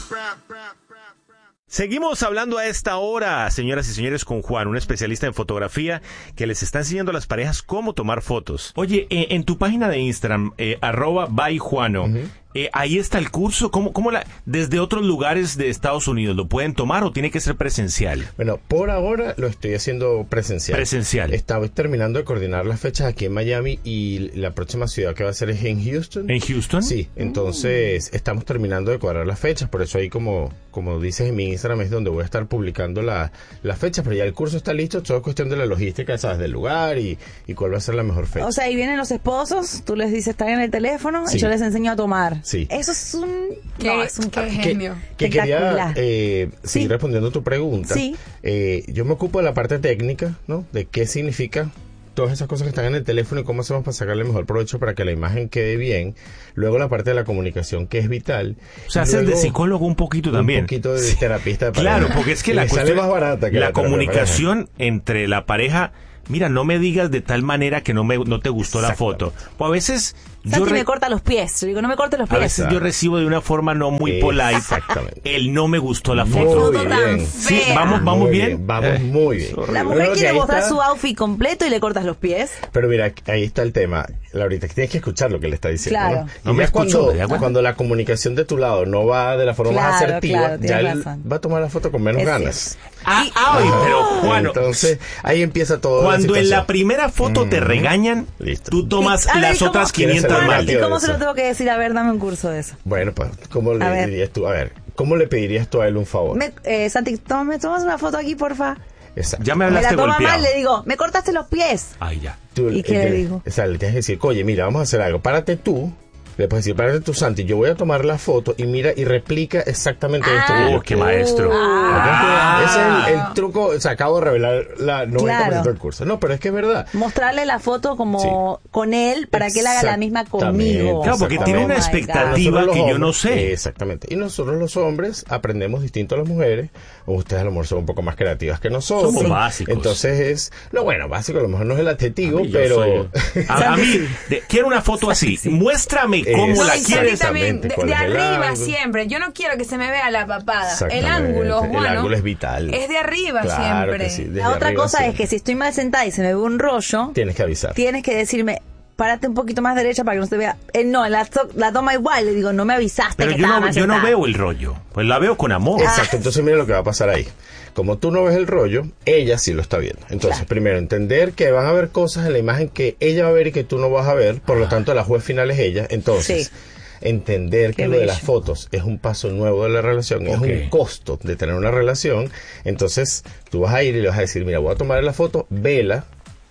Seguimos hablando a esta hora, señoras y señores, con Juan, un especialista en fotografía que les está enseñando a las parejas cómo tomar fotos. Oye, en tu página de Instagram, @byjuano, ahí está el curso. ¿Cómo desde otros lugares de Estados Unidos lo pueden tomar o tiene que ser presencial? Bueno, por ahora lo estoy haciendo presencial. Presencial. Estaba terminando de coordinar las fechas aquí en Miami y la próxima ciudad que va a ser es en Houston. ¿En Houston? Sí, entonces estamos terminando de cuadrar las fechas, por eso ahí como dices en mi Instagram es donde voy a estar publicando las fechas, pero ya el curso está listo, todo es cuestión de la logística, sabes, del lugar y cuál va a ser la mejor fecha. O sea, ahí vienen los esposos, tú les dices, están en el teléfono y yo les enseño a tomar. Sí. Eso es un... Qué genio. Que quería seguir respondiendo tu pregunta. Sí. Yo me ocupo de la parte técnica, ¿no? De qué significa todas esas cosas que están en el teléfono y cómo hacemos para sacarle mejor provecho para que la imagen quede bien. Luego la parte de la comunicación, que es vital. O sea, haces de psicólogo un poquito también. Un poquito de terapista de pareja. Claro, porque es que la cuestión sale más barata que la comunicación entre la pareja. Mira, no me digas de tal manera que no te gustó la foto. O a veces... Santi me corta los pies. Yo digo, no me cortes los pies. A veces yo recibo de una forma no muy polite. Exactamente. El no me gustó la foto. Muy bien. Sí, vamos bien. Vamos muy bien. La mujer quiere mostrar su outfit completo y le cortas los pies. Pero mira, ahí está el tema. Laurita, que tienes que escuchar lo que le está diciendo. Claro. No me escucho. Cuando la comunicación de tu lado no va de la forma más asertiva, ya él va a a tomar la foto con menos ganas. Pero Juan, entonces ahí empieza todo. Cuando en la primera foto te regañan, tú tomas las otras 500 mal. ¿Y cómo se lo tengo que decir? A ver, dame un curso de eso. Bueno, pues, ¿cómo le dirías tú? A ver, ¿cómo le pedirías tú a él un favor? Santi, ¿me tomas una foto aquí, porfa? Exacto. Ya me hablaste golpeado. Me la toma mal, le digo, me cortaste los pies. Ay, ya. ¿Y qué le digo? O sea, le tienes que decir, oye, mira, vamos a hacer algo. Párate tú. Le puedes decir, párate tú, Santi, yo voy a tomar la foto y mira y replica exactamente esto. ¡Qué maestro! Ese es el truco. O sea, acabo de revelar la 90% del curso. No, pero es que es verdad. Mostrarle la foto como con él para que él haga la misma conmigo. Claro, porque tiene una expectativa que yo no sé. Exactamente. Y nosotros los hombres aprendemos distinto a las mujeres. O ustedes a lo mejor son un poco más creativas que nosotros. Somos básicos. Entonces básico a lo mejor no es el adjetivo, pero... A mí, quiero una foto así. Muéstrame cómo la quieres. También, de arriba siempre. Yo no quiero que se me vea la papada. El ángulo, el ángulo es vital. Es de arriba siempre. Sí, la otra cosa es que si estoy mal sentada y se me ve un rollo, tienes que avisar. Tienes que decirme, párate un poquito más derecha para que no se vea. La toma igual. Le digo, no me avisaste. Pero yo no veo el rollo. Pues la veo con amor. Exacto. Entonces mira lo que va a pasar ahí. Como tú no ves el rollo, ella sí lo está viendo. Entonces, primero, entender que van a haber cosas en la imagen que ella va a ver y que tú no vas a ver. Por lo tanto, la juez final es ella. Entonces, entender que lo de las fotos es un paso nuevo de la relación, es un costo de tener una relación. Entonces, tú vas a ir y le vas a decir, mira, voy a tomar la foto, vela.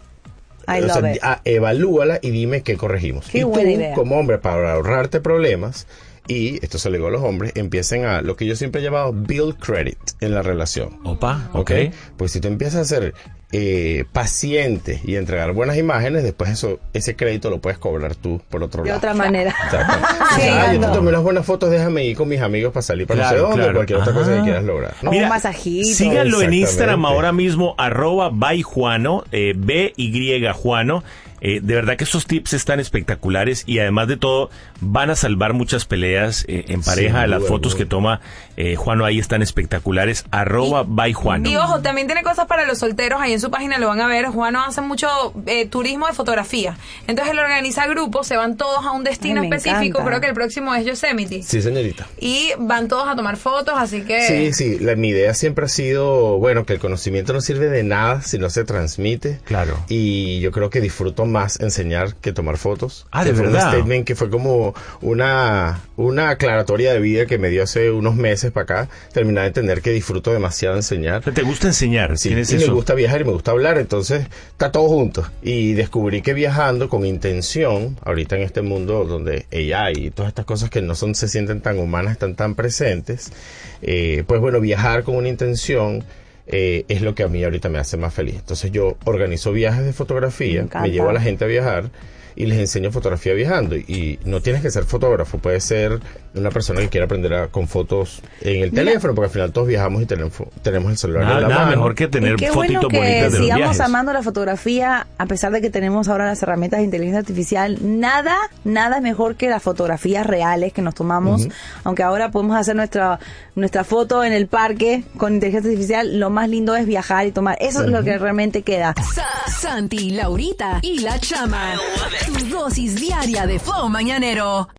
Evalúala y dime qué corregimos. Qué y tú, buena idea. como hombre, para ahorrarte problemas, y esto se le digo a los hombres, empiecen a lo que yo siempre he llamado build credit en la relación. Opa, ok. Pues si tú empiezas a ser paciente y entregar buenas imágenes, después ese crédito lo puedes cobrar tú por otro lado. De otra manera. Yo te tomé unas buenas fotos, déjame ir con mis amigos para salir para no sé dónde, cualquier otra cosa que quieras lograr. Mira, un masajito. Síganlo en Instagram ahora mismo, @byjuano, BY Juano. De verdad que estos tips están espectaculares y además de todo van a salvar muchas peleas en pareja. Las fotos que toma Juano ahí están espectaculares. @byjuano. Y ojo, también tiene cosas para los solteros. Ahí en su página lo van a ver. Juano hace mucho turismo de fotografía. Entonces él organiza grupos, se van todos a un destino específico. Encanta. Creo que el próximo es Yosemite. Sí, señorita. Y van todos a tomar fotos, así que... Sí, mi idea siempre ha sido, que el conocimiento no sirve de nada si no se transmite. Claro. Y yo creo que disfruto más enseñar que tomar fotos. ¿De verdad? Un statement que fue como una aclaratoria de vida que me dio hace unos meses para acá. Terminé de entender que disfruto demasiado enseñar. ¿Te gusta enseñar? Sí, me gusta viajar y me gusta hablar, entonces está todo junto. Y descubrí que viajando con intención, ahorita en este mundo donde AI y todas estas cosas que no se sienten tan humanas, están tan presentes, viajar con una intención es lo que a mí ahorita me hace más feliz. Entonces yo organizo viajes de fotografía, me llevo a la gente a viajar y les enseño fotografía viajando. Y no tienes que ser fotógrafo, puedes ser una persona que quiera aprender con fotos en el teléfono, porque al final todos viajamos y tenemos el celular en la nada mano. Mejor que tener qué fotitos bueno que bonitas de los sigamos viajes. amando la fotografía, a pesar de que tenemos ahora las herramientas de inteligencia artificial. Nada es mejor que las fotografías reales que nos tomamos. Aunque ahora podemos hacer nuestra foto en el parque con inteligencia artificial, lo más lindo es viajar y tomar. Eso es lo que realmente queda. Santi, Laurita y La Chama. Tu dosis diaria de flow mañanero.